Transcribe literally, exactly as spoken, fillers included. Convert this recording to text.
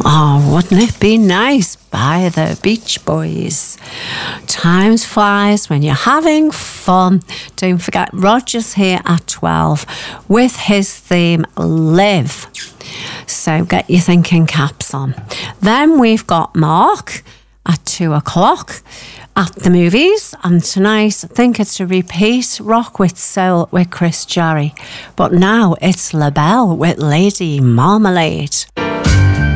Oh, wouldn't it be nice? By the Beach Boys. Times flies when you're having fun. Don't forget, Roger's here at twelve with his theme, Live. So get your thinking caps on. Then we've got Mark at two o'clock at the movies. And tonight, I think it's a repeat, Rock with Soul with Chris Jarry. But now it's LaBelle with Lady Marmalade.